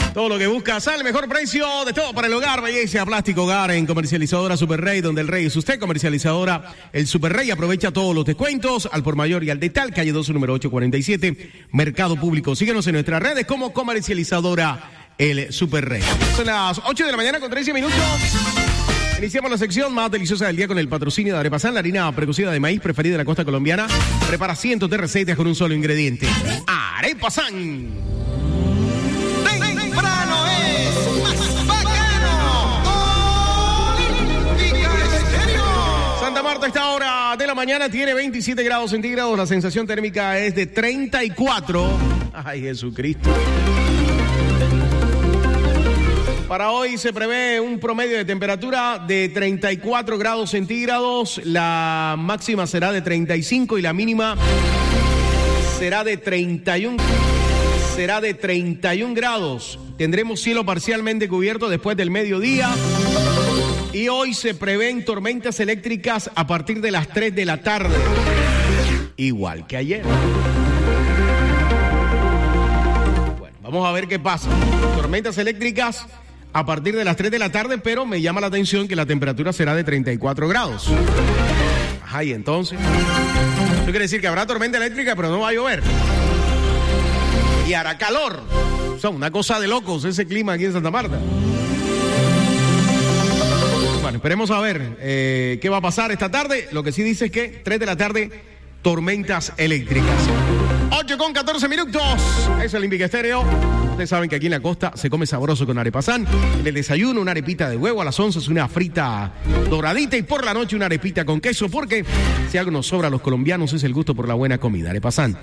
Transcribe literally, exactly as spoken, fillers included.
Todo lo que buscas al mejor precio de todo para el hogar. Belleza, plástico, hogar en Comercializadora Super Rey, donde el rey es usted. Comercializadora El Super Rey. Aprovecha todos los descuentos al por mayor y al detal. Calle doce, número ocho cuarenta y siete, Mercado Público. Síguenos en nuestras redes como Comercializadora El Super Rey. Son las ocho de la mañana con trece minutos. Iniciamos la sección más deliciosa del día con el patrocinio de Arepazán, la harina precocida de maíz preferida de la costa colombiana. Prepara cientos de recetas con un solo ingrediente. Arepazán. Temprano es más bacano. Olímpica Estéreo. Santa Marta a esta hora de la mañana tiene veintisiete grados centígrados. La sensación térmica es de treinta y cuatro. Ay, Jesucristo. Para hoy se prevé un promedio de temperatura de treinta y cuatro grados centígrados. La máxima será de treinta y cinco y la mínima será de treinta y uno. Será de treinta y uno grados. Tendremos cielo parcialmente cubierto después del mediodía. Y hoy se prevén tormentas eléctricas a partir de las tres de la tarde. Igual que ayer. Bueno, vamos a ver qué pasa. Tormentas eléctricas a partir de las tres de la tarde, pero me llama la atención que la temperatura será de treinta y cuatro grados. Ajá, y entonces, eso quiere decir que habrá tormenta eléctrica, pero no va a llover. Y hará calor. O sea, una cosa de locos ese clima aquí en Santa Marta. Bueno, esperemos a ver eh, qué va a pasar esta tarde. Lo que sí dice es que tres de la tarde, tormentas eléctricas. ocho con catorce minutos. Es el Olímpica Estéreo. Ustedes saben que aquí en la costa se come sabroso con Arepazán. En el desayuno, una arepita de huevo. A las once es una frita doradita. Y por la noche, una arepita con queso. Porque si algo nos sobra a los colombianos es el gusto por la buena comida. Arepazán.